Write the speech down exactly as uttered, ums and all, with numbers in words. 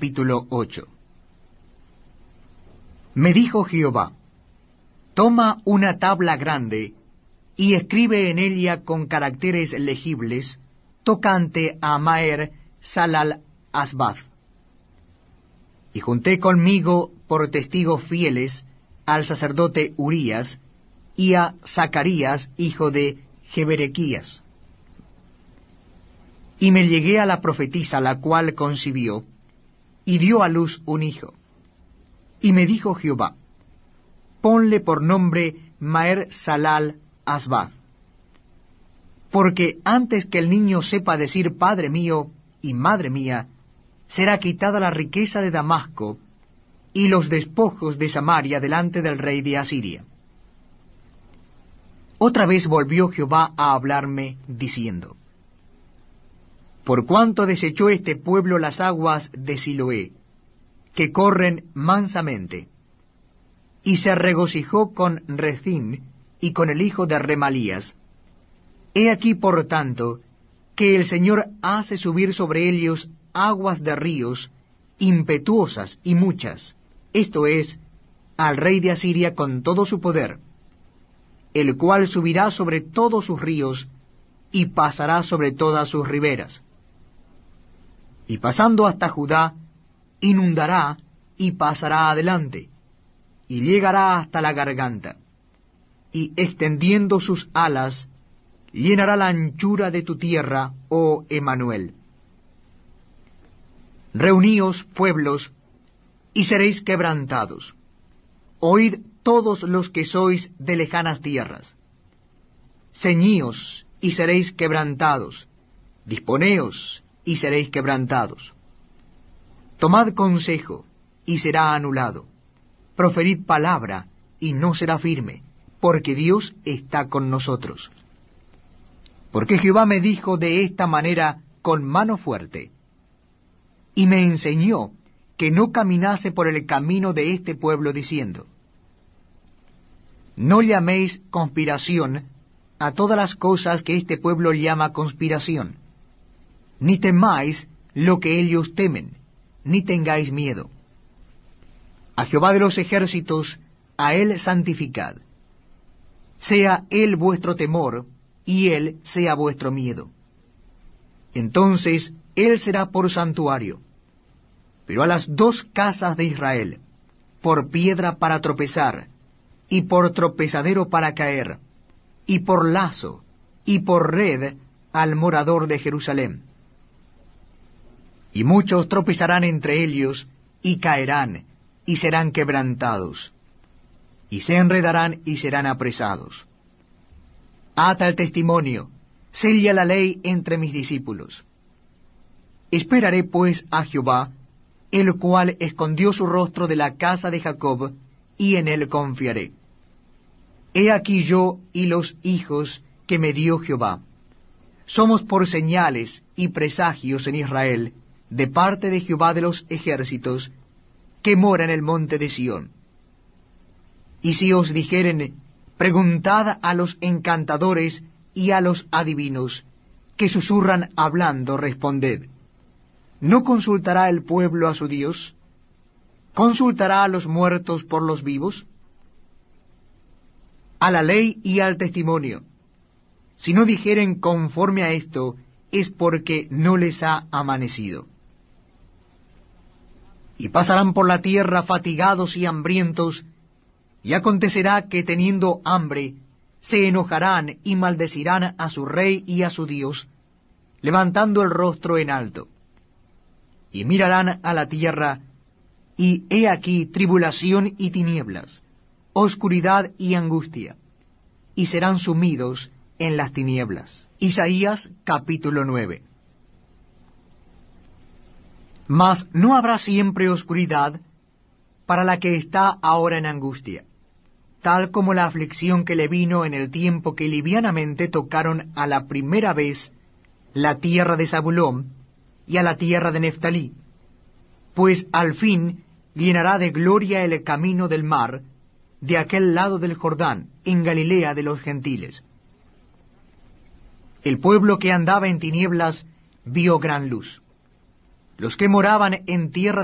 capítulo ocho. Me dijo Jehová, toma una tabla grande, y escribe en ella con caracteres legibles, tocante a Maher Salal Asbaz. Y junté conmigo por testigos fieles al sacerdote Urías y a Zacarías, hijo de Jeberequías. Y me llegué a la profetisa, la cual concibió, y dio a luz un hijo. Y me dijo Jehová, ponle por nombre Maher Salal Asbaz, porque antes que el niño sepa decir Padre mío y Madre mía, será quitada la riqueza de Damasco y los despojos de Samaria delante del rey de Asiria. Otra vez volvió Jehová a hablarme, diciendo, por cuanto desechó este pueblo las aguas de Siloé, que corren mansamente, y se regocijó con Rezín y con el hijo de Remalías, he aquí por tanto que el Señor hace subir sobre ellos aguas de ríos impetuosas y muchas, esto es, al rey de Asiria con todo su poder, el cual subirá sobre todos sus ríos y pasará sobre todas sus riberas. Y pasando hasta Judá, inundará y pasará adelante, y llegará hasta la garganta, y extendiendo sus alas, llenará la anchura de tu tierra, oh Emmanuel. Reuníos, pueblos, y seréis quebrantados. Oíd todos los que sois de lejanas tierras. Ceñíos, y seréis quebrantados. Disponeos, y seréis quebrantados. Tomad consejo, y será anulado. Proferid palabra, y no será firme, porque Dios está con nosotros. Porque Jehová me dijo de esta manera con mano fuerte, y me enseñó que no caminase por el camino de este pueblo, diciendo, no llaméis conspiración a todas las cosas que este pueblo llama conspiración, ni temáis lo que ellos temen, ni tengáis miedo. A Jehová de los ejércitos, a él santificad. Sea él vuestro temor, y él sea vuestro miedo. Entonces él será por santuario, pero a las dos casas de Israel, por piedra para tropezar, y por tropezadero para caer, y por lazo, y por red al morador de Jerusalén. Y muchos tropezarán entre ellos, y caerán, y serán quebrantados, y se enredarán y serán apresados. Ata el testimonio, sella la ley entre mis discípulos. Esperaré pues a Jehová, el cual escondió su rostro de la casa de Jacob, y en él confiaré. He aquí yo y los hijos que me dio Jehová. Somos por señales y presagios en Israel, de parte de Jehová de los ejércitos, que mora en el monte de Sión. Y si os dijeren, preguntad a los encantadores y a los adivinos, que susurran hablando, responded, ¿no consultará el pueblo a su Dios? ¿Consultará a los muertos por los vivos? A la ley y al testimonio. Si no dijeren conforme a esto, es porque no les ha amanecido. Y pasarán por la tierra fatigados y hambrientos, y acontecerá que teniendo hambre, se enojarán y maldecirán a su rey y a su Dios, levantando el rostro en alto. Y mirarán a la tierra, y he aquí tribulación y tinieblas, oscuridad y angustia, y serán sumidos en las tinieblas. Isaías capítulo nueve. Mas no habrá siempre oscuridad para la que está ahora en angustia, tal como la aflicción que le vino en el tiempo que livianamente tocaron a la primera vez la tierra de Zabulón y a la tierra de Neftalí, pues al fin llenará de gloria el camino del mar, de aquel lado del Jordán, en Galilea de los gentiles. El pueblo que andaba en tinieblas vio gran luz. Los que moraban en tierra